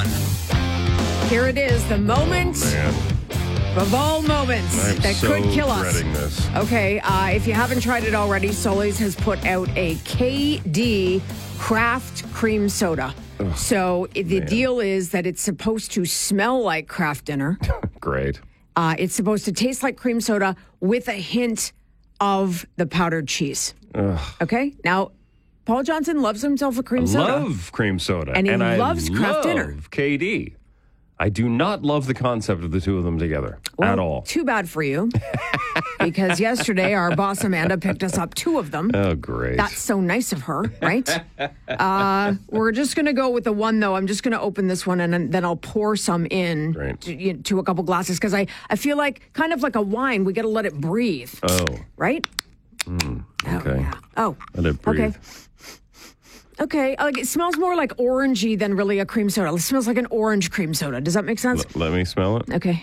on. Here it is, the moment of all moments that could kill us. dreading this. Okay, if you haven't tried it already, Sully's has put out a KD craft cream soda. So the deal is that it's supposed to smell like craft dinner. Great. It's supposed to taste like cream soda with a hint of the powdered cheese. Okay? Now, Paul Johnson loves himself a cream soda. Love cream soda. And he I loves craft dinner. love KD. I do not love the concept of the two of them together at all. Too bad for you. Because yesterday, our boss Amanda picked us up 2 of them. Oh, great. That's so nice of her, right? We're just going to go with the one, though. I'm just going to open this one and then I'll pour some in to a couple glasses because I feel like, kind of like a wine, we got to let it breathe. Oh. Right? Okay. Oh, yeah. Oh. Let it breathe. Okay. Okay, like it smells more like orangey than really a cream soda. It smells like an orange cream soda. Does that make sense? Let me smell it. Okay.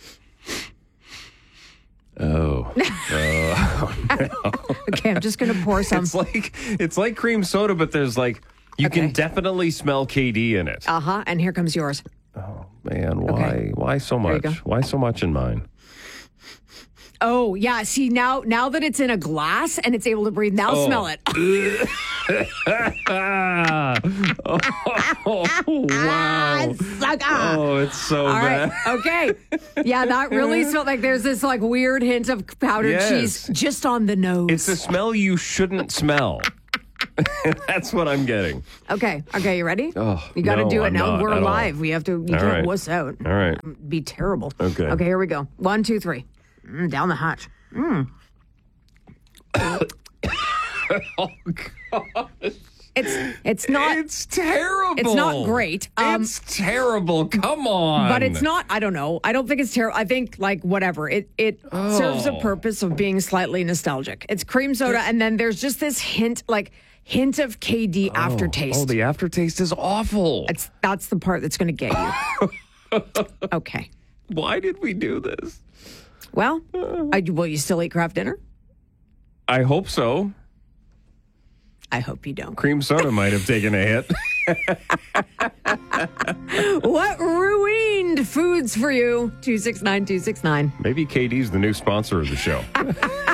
Oh. Okay, I'm just going to pour some. It's like cream soda, but there's you can definitely smell KD in it. And here comes yours. Oh man, why so much? Why so much in mine? Oh, yeah. See, now that it's in a glass and it's able to breathe, now smell it. Wow. Oh, it's so bad. Right. Okay. Yeah, that really smelled like there's this weird hint of powdered cheese just on the nose. It's a smell you shouldn't smell. That's what I'm getting. Okay, you ready? Oh, you got to do it I'm now. not We're at live. all. We have to. You All can't right. wuss out. All right. Be terrible. Okay. Okay, here we go. 1, 2, 3. Down the hatch. Oh God. It's not. It's terrible. It's not great. It's terrible. Come on. But it's not. I don't know. I don't think it's terrible. I think whatever. It serves a purpose of being slightly nostalgic. It's cream soda, and then there's just this hint of KD aftertaste. Oh, the aftertaste is awful. That's the part that's going to get you. Okay. Why did we do this? Well, will you still eat craft dinner? I hope so. I hope you don't. Cream soda might have taken a hit. What ruined foods for you? 269-269. Maybe KD's the new sponsor of the show.